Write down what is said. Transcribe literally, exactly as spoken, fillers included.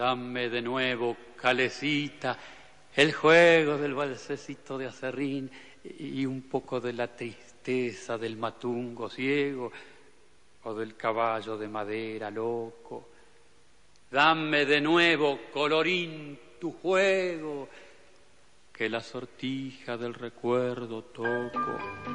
Dame de nuevo, calecita, el juego del balsecito de acerrín y un poco de la tristeza del matungo ciego o del caballo de madera loco. Dame de nuevo, colorín, tu juego, que la sortija del recuerdo toco.